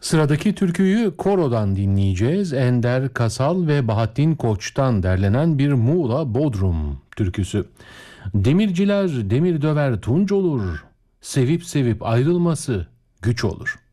Sıradaki türküyü korodan dinleyeceğiz. Ender Kasal ve Bahattin Koç'tan derlenen bir Muğla Bodrum türküsü. Demirciler demir döver tunç olur, sevip sevip ayrılması güç olur.